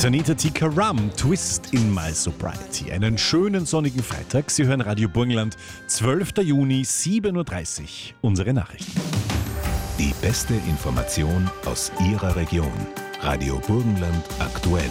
Tanita Tikaram, Twist in My Sobriety. Einen schönen sonnigen Freitag. Sie hören Radio Burgenland, 12. Juni, 7.30 Uhr. Unsere Nachrichten. Die beste Information aus Ihrer Region. Radio Burgenland aktuell.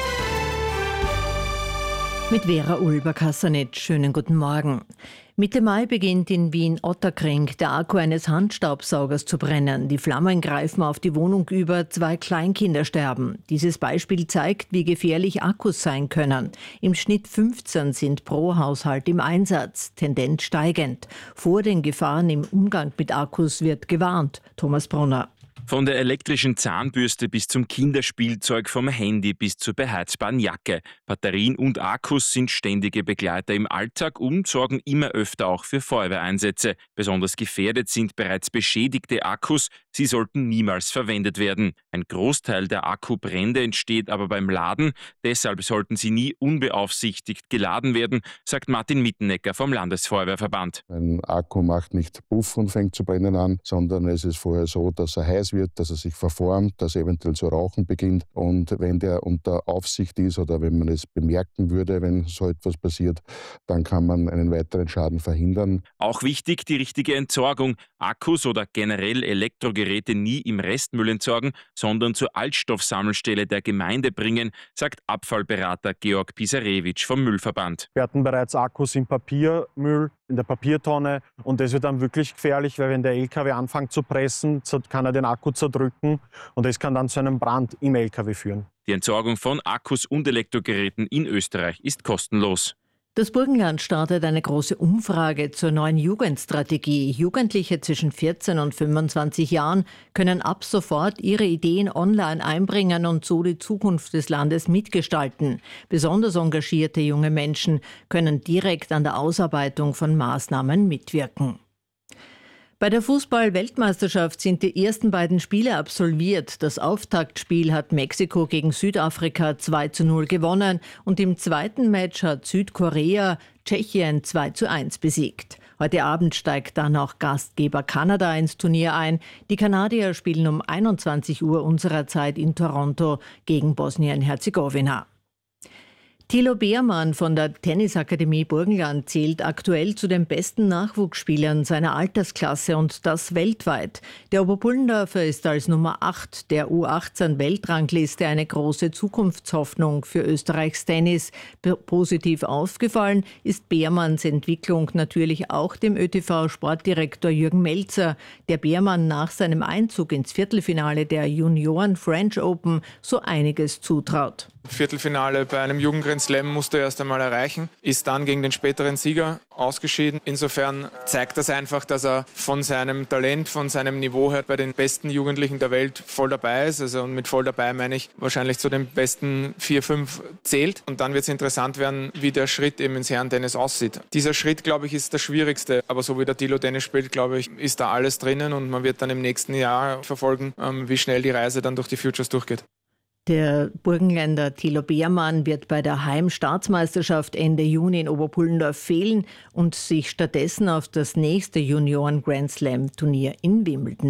Mit Vera Ulber-Kassanetsch. Schönen guten Morgen. Mitte Mai beginnt in Wien-Otterkring der Akku eines Handstaubsaugers zu brennen. Die Flammen greifen auf die Wohnung über, 2 Kleinkinder sterben. Dieses Beispiel zeigt, wie gefährlich Akkus sein können. Im Schnitt 15 sind pro Haushalt im Einsatz, Tendenz steigend. Vor den Gefahren im Umgang mit Akkus wird gewarnt. Thomas Brunner. Von der elektrischen Zahnbürste bis zum Kinderspielzeug, vom Handy bis zur beheizbaren Jacke. Batterien und Akkus sind ständige Begleiter im Alltag und sorgen immer öfter auch für Feuerwehreinsätze. Besonders gefährdet sind bereits beschädigte Akkus. Sie sollten niemals verwendet werden. Ein Großteil der Akkubrände entsteht aber beim Laden. Deshalb sollten sie nie unbeaufsichtigt geladen werden, sagt Martin Mittenecker vom Landesfeuerwehrverband. Ein Akku macht nicht Puff und fängt zu brennen an, sondern es ist vorher so, dass er heiß wird, dass er sich verformt, dass er eventuell zu rauchen beginnt. Und wenn der unter Aufsicht ist oder wenn man es bemerken würde, wenn so etwas passiert, dann kann man einen weiteren Schaden verhindern. Auch wichtig die richtige Entsorgung. Akkus oder generell Elektrogeräte nie im Restmüll entsorgen, sondern zur Altstoffsammelstelle der Gemeinde bringen, sagt Abfallberater Georg Pisarewitsch vom Müllverband. Wir hatten bereits Akkus im Papiermüll, in der Papiertonne, und das wird dann wirklich gefährlich, weil wenn der LKW anfängt zu pressen, kann er den Akku zerdrücken und das kann dann zu einem Brand im LKW führen. Die Entsorgung von Akkus und Elektrogeräten in Österreich ist kostenlos. Das Burgenland startet eine große Umfrage zur neuen Jugendstrategie. Jugendliche zwischen 14 und 25 Jahren können ab sofort ihre Ideen online einbringen und so die Zukunft des Landes mitgestalten. Besonders engagierte junge Menschen können direkt an der Ausarbeitung von Maßnahmen mitwirken. Bei der Fußball-Weltmeisterschaft sind die ersten beiden Spiele absolviert. Das Auftaktspiel hat Mexiko gegen Südafrika 2:0 gewonnen und im zweiten Match hat Südkorea Tschechien 2:1 besiegt. Heute Abend steigt dann auch Gastgeber Kanada ins Turnier ein. Die Kanadier spielen um 21 Uhr unserer Zeit in Toronto gegen Bosnien-Herzegowina. Thilo Beermann von der Tennisakademie Burgenland zählt aktuell zu den besten Nachwuchsspielern seiner Altersklasse und das weltweit. Der Oberpullendorfer ist als Nummer 8 der U18-Weltrangliste eine große Zukunftshoffnung für Österreichs Tennis. Positiv aufgefallen ist Beermanns Entwicklung natürlich auch dem ÖTV-Sportdirektor Jürgen Melzer, der Beermann nach seinem Einzug ins Viertelfinale der Junioren French Open so einiges zutraut. Viertelfinale bei einem Jugend-Grand Slam musste er erst einmal erreichen, ist dann gegen den späteren Sieger ausgeschieden. Insofern zeigt das einfach, dass er von seinem Talent, von seinem Niveau her bei den besten Jugendlichen der Welt voll dabei ist. Also, und mit voll dabei meine ich wahrscheinlich zu den besten 4, 5 zählt. Und dann wird es interessant werden, wie der Schritt eben ins Herrentennis aussieht. Dieser Schritt, glaube ich, ist der schwierigste. Aber so wie der Thilo Tennis spielt, glaube ich, ist da alles drinnen und man wird dann im nächsten Jahr verfolgen, wie schnell die Reise dann durch die Futures durchgeht. Der Burgenländer Thilo Beermann wird bei der Heimstaatsmeisterschaft Ende Juni in Oberpullendorf fehlen und sich stattdessen auf das nächste Junioren-Grand-Slam-Turnier in Wimbledon